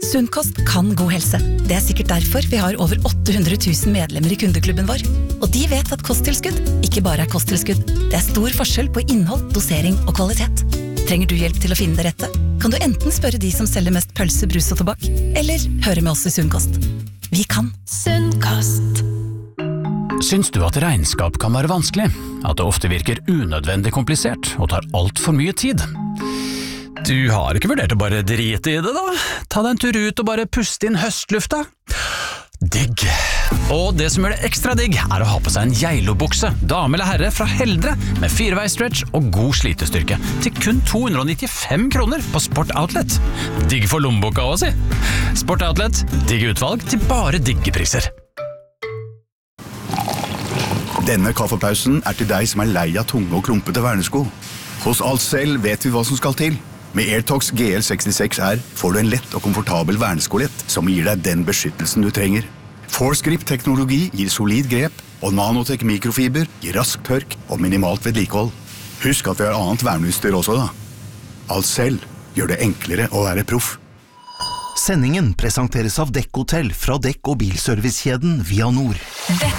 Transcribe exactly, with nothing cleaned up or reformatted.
Sunnkost kan god helse. Det er sikkert derfor vi har over åtte hundre tusen medlemmer i kundeklubben vår. Og de vet at kosttilskudd ikke bare er kosttilskudd. Det er stor forskjell på innhold, dosering og kvalitet. Trenger du hjelp til å finne det rette? Kan du enten spørre de som selger mest pølse, brus og tobakk, eller høre med oss i Sunnkost. Vi kan. Sunnkost. Syns du at regnskap kan være vanskelig? At det ofte virker unødvendig komplisert og tar alt for mye tid? Du har ikke vurdert å bare drite i det da? Ta deg en tur ut og bare puste inn høstlufta. Digg. Og det som gjør det ekstra digg er å ha på seg en Geilo-bukse, dame eller herre fra Heldre, med fireveisstretch og god slitestyrke, til kun to hundre og nittifem kroner på Sport Outlet. Digg for lommeboka også, si. Sport Outlet, digg utvalg til bare digge priser. Denne kaffepausen er til deg som er lei av tunge og klumpete vernesko. Hos Alcel vet vi hva som skal til. Med Airtox G L sekstiseks R får du en lett og komfortabel verneskolett som gir deg den beskyttelsen du trenger. Forsgrip-teknologi gir solid grep, og Nanotech mikrofiber gir rask tørk og minimalt vedlikehold. Husk at vi har annet verneutstyr også da. Alcel gjør det enklere å være proff. Sendingen presenteres av Dekk Hotel fra Dekk- og bilservicekjeden Via Nord.